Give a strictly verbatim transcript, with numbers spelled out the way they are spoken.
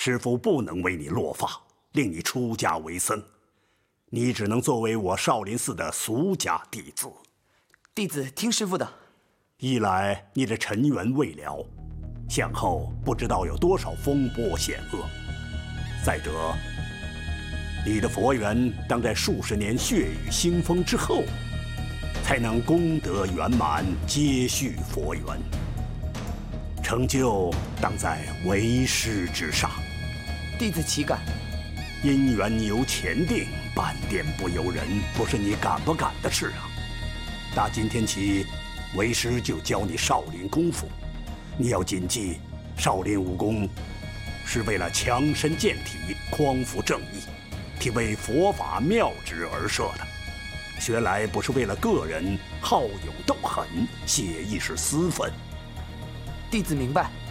师父不能为你落发，令你出家为僧，你只能作为我少林寺的俗家弟子。 弟子听师父的。 一来你的尘缘未了，向后不知道有多少风波险恶；再者，你的佛缘当在数十年血雨腥风之后，才能功德圆满，接续佛缘。成就当在为师之上。 弟子岂敢？ 姻缘由前定，半点不由人，不是你敢不敢的事啊！打今天起，为师就教你少林功夫。你要谨记，少林武功是为了强身健体、匡扶正义，替为佛法妙旨而设的。学来不是为了个人好勇斗狠、泄一时私愤。 弟子明白。